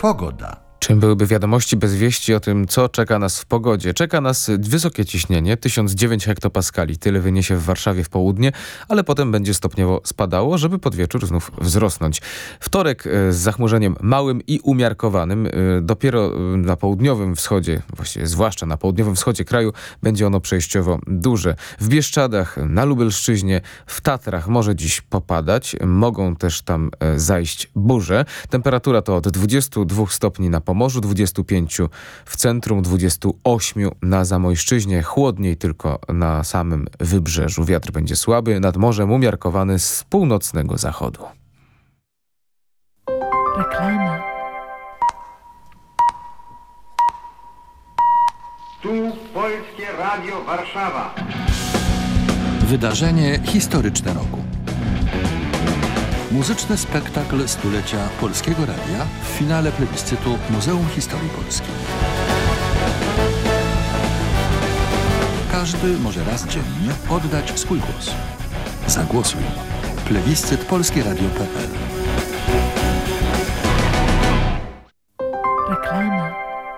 Pogoda. Czym byłyby wiadomości bez wieści o tym, co czeka nas w pogodzie? Czeka nas wysokie ciśnienie, 1009 hektopaskali. Tyle wyniesie w Warszawie w południe, ale potem będzie stopniowo spadało, żeby pod wieczór znów wzrosnąć. Wtorek z zachmurzeniem małym i umiarkowanym. Dopiero na południowym wschodzie, właściwie zwłaszcza na południowym wschodzie kraju, będzie ono przejściowo duże. W Bieszczadach, na Lubelszczyźnie, w Tatrach może dziś popadać. Mogą też tam zajść burze. Temperatura to od 22 stopni na Pomorzu, 25 w centrum, 28 na Zamojszczyźnie, chłodniej tylko na samym wybrzeżu. Wiatr będzie słaby, nad morzem umiarkowany z północnego zachodu. Reklama. Tu Polskie Radio Warszawa. Wydarzenie historyczne roku. Muzyczny spektakl stulecia Polskiego Radia w finale plebiscytu Muzeum Historii Polskiej. Każdy może raz dziennie oddać swój głos. Zagłosuj. Plebiscyt polskieradio.pl. Reklama.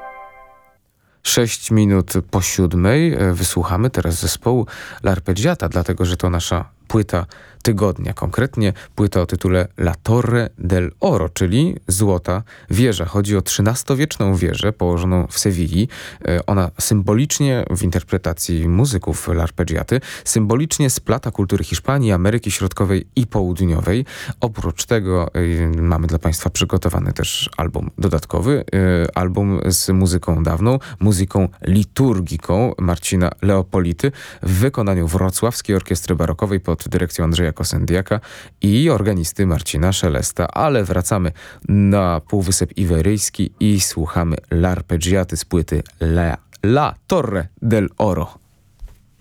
6 minut po 7 wysłuchamy teraz zespołu L'Arpeggiata, dlatego że to nasza płyta tygodnia, konkretnie płyta o tytule La Torre del Oro, czyli Złota Wieża. Chodzi o XIII-wieczną wieżę położoną w Sewilli. Ona symbolicznie, w interpretacji muzyków L'Arpeggiaty, symbolicznie splata kultury Hiszpanii, Ameryki Środkowej i Południowej. Oprócz tego mamy dla Państwa przygotowany też album dodatkowy, album z muzyką dawną, muzyką liturgiką Marcina Leopolity w wykonaniu Wrocławskiej Orkiestry Barokowej pod dyrekcją Andrzeja Kosendiaka i organisty Marcina Szelesta. Ale wracamy na Półwysep Iberyjski i słuchamy L'Arpeggiaty z płyty La Torre del Oro.